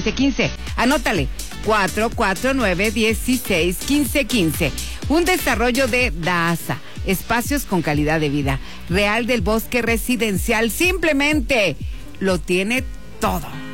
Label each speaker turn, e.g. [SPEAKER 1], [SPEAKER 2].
[SPEAKER 1] 1615. Anótale, 449-161515. Un desarrollo de DASA, espacios con calidad de vida. Real del Bosque Residencial, simplemente lo tiene todo.